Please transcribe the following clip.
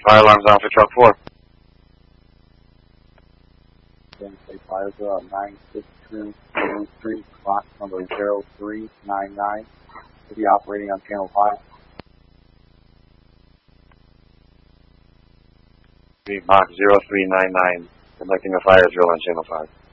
Fire alarms on for truck 4. Say fire drill 96203, clock number 0399. To be operating on channel 5. Mach 0399, conducting a fire drill on channel 5.